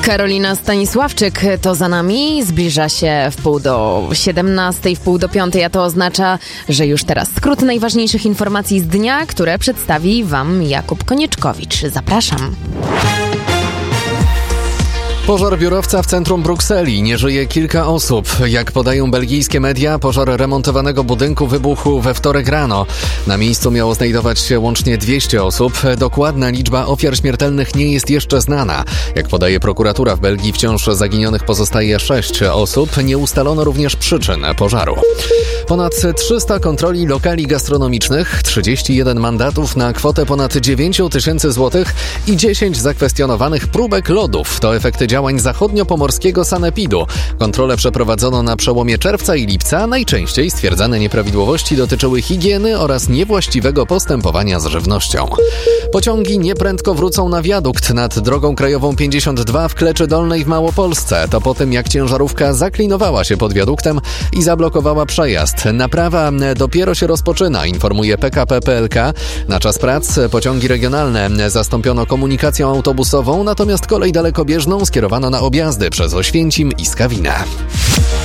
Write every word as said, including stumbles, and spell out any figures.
Karolina Stanisławczyk to za nami, zbliża się w pół do siedemnastej, w pół do piątej, a to oznacza, że już teraz skrót najważniejszych informacji z dnia, które przedstawi Wam Jakub Konieczkowicz. Zapraszam. Pożar biurowca w centrum Brukseli. Nie żyje kilka osób. Jak podają belgijskie media, pożar remontowanego budynku wybuchł we wtorek rano. Na miejscu miało znajdować się łącznie dwieście osób. Dokładna liczba ofiar śmiertelnych nie jest jeszcze znana. Jak podaje prokuratura w Belgii, wciąż zaginionych pozostaje sześć osób. Nie ustalono również przyczyn pożaru. Ponad trzysta kontroli lokali gastronomicznych, trzydzieści jeden mandatów na kwotę ponad dziewięć tysięcy złotych i dziesięć zakwestionowanych próbek lodów. To efekty działań zachodniopomorskiego sanepidu. Kontrole przeprowadzono na przełomie czerwca i lipca. Najczęściej stwierdzane nieprawidłowości dotyczyły higieny oraz niewłaściwego postępowania z żywnością. Pociągi nieprędko wrócą na wiadukt nad drogą krajową pięćdziesiąt dwa w Kleczy Dolnej w Małopolsce. To po tym, jak ciężarówka zaklinowała się pod wiaduktem i zablokowała przejazd. Naprawa dopiero się rozpoczyna, informuje P K P P L K. Na czas prac pociągi regionalne zastąpiono komunikacją autobusową, natomiast kolej dalekobieżną skierowano na objazdy przez Oświęcim i Skawinę.